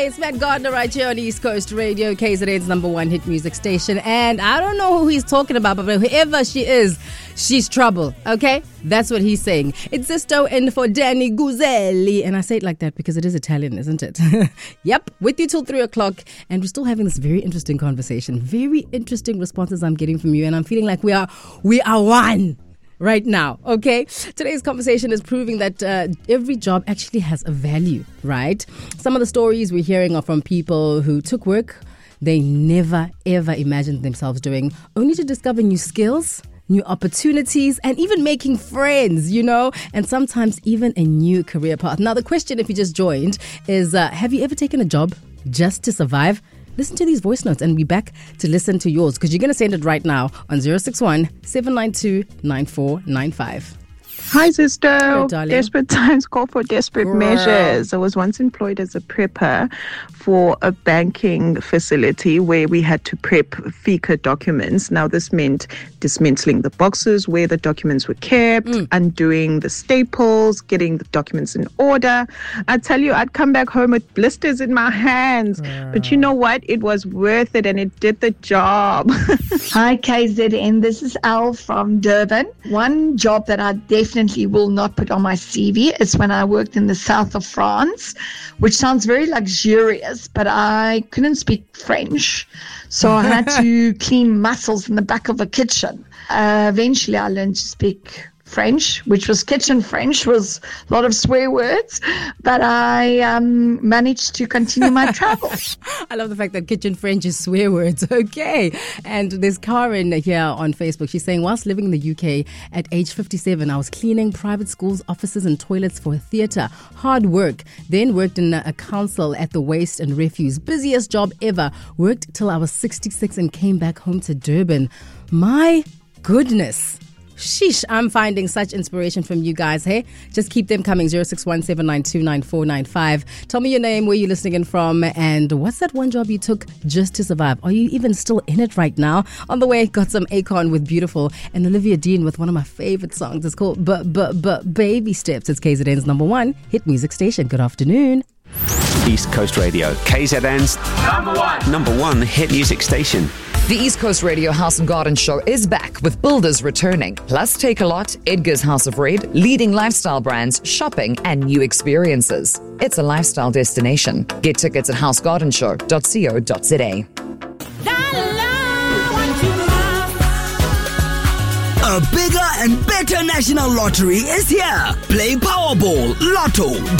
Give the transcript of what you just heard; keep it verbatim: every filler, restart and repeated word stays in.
It's Matt Gardner right here on East Coast Radio, K Z N's number one hit music station. And I don't know who he's talking about, but whoever she is, she's trouble, okay? That's what he's saying. It's Sisto in for Danny Guzzelli. And I say it like that because it is Italian, isn't it? Yep, with you till three o'clock. And we're still having this very interesting conversation. Very interesting responses I'm getting from you. And I'm feeling like we are, we are one right now, okay? Today's conversation is proving that uh, every job actually has a value, right? Some of the stories we're hearing are from people who took work they never, ever imagined themselves doing, only to discover new skills, new opportunities, and even making friends, you know, and sometimes even a new career path. Now, the question, if you just joined, is uh, have you ever taken a job just to survive? Listen to these voice notes and be back to listen to yours, because you're going to send it right now on zero six one, seven nine two, nine four nine five. Hi, sister. Hello, darling. Desperate times call for desperate Girl. measures. I was once employed as a prepper for a banking facility where we had to prep FICA documents. Now, this meant dismantling the boxes where the documents were kept, mm. undoing the staples, getting the documents in order. I tell you, I'd come back home with blisters in my hands. Girl. But you know what? It was worth it, and it did the job. Hi, K Z N. This is Al from Durban. One job that I definitely will not put on my C V is when I worked in the south of France, which sounds very luxurious, but I couldn't speak French, so I had to clean mussels in the back of a kitchen. Uh, eventually I learned to speak French, which was kitchen French, was a lot of swear words, but I um, managed to continue my travels. I love the fact that kitchen French is swear words. Okay. And there's Karen here on Facebook. She's saying, whilst living in the U K at age fifty-seven, I was cleaning private schools, offices and toilets for a theatre. Hard work. Then worked in a council at the waste and refuse. Busiest job ever. Worked till I was sixty-six and came back home to Durban. My goodness. Sheesh, I'm finding such inspiration from you guys, hey? Just keep them coming, zero six one, seven nine two, nine four nine five. Tell me your name, where you're listening in from, and what's that one job you took just to survive? Are you even still in it right now? On the way, got some Akon with Beautiful and Olivia Dean with one of my favorite songs. It's called But But But Baby Steps. It's K Z N's number one hit music station. Good afternoon. East Coast Radio, K Z N's number one, number one hit music station. The East Coast Radio House and Garden Show is back with builders returning. Plus, Take a Lot, Edgar's House of Red, leading lifestyle brands, shopping and new experiences. It's a lifestyle destination. Get tickets at house garden show dot co dot za. A bigger and better national lottery is here. Play Powerball, Lotto,